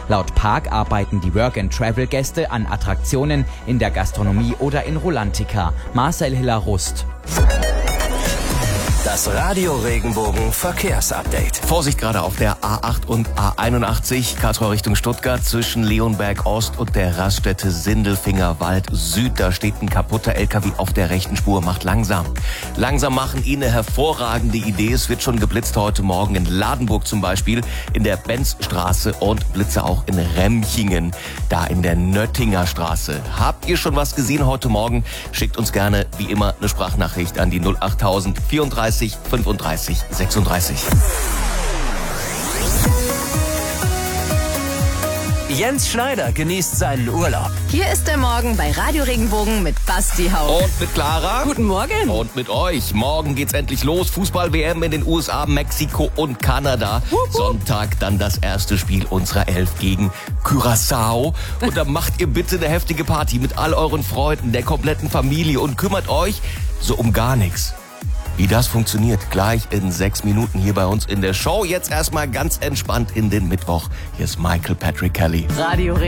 Laut Park arbeiten die Work-and-Travel-Gäste an Attraktionen in der Gastronomie oder in Rulantica. Marcel Hiller-Rust. Das Radio Regenbogen Verkehrsupdate. Vorsicht gerade auf der A8 und A81, Karlsruhe Richtung Stuttgart, zwischen Leonberg Ost und der Raststätte Sindelfingerwald Süd. Da steht ein kaputter LKW auf der rechten Spur, macht langsam. Langsam machen Ihnen eine hervorragende Idee. Es wird schon geblitzt heute Morgen in Ladenburg zum Beispiel, in der Benzstraße und Blitze auch in Remchingen, da in der Nöttinger Straße. Habt ihr schon was gesehen heute Morgen? Schickt uns gerne, wie immer, eine Sprachnachricht an die 08000 34 35 36. Jens Schneider genießt seinen Urlaub. Hier ist der Morgen bei Radio Regenbogen mit Basti Haupt. Und mit Clara. Guten Morgen. Und mit euch. Morgen geht's endlich los. Fußball-WM in den USA, Mexiko und Kanada. Sonntag dann das erste Spiel unserer Elf gegen Curaçao. Und da macht ihr bitte eine heftige Party mit all euren Freunden, der kompletten Familie und kümmert euch so um gar nichts. Wie das funktioniert, gleich in 6 Minuten hier bei uns in der Show. Jetzt erstmal ganz entspannt in den Mittwoch. Hier ist Michael Patrick Kelly. Radio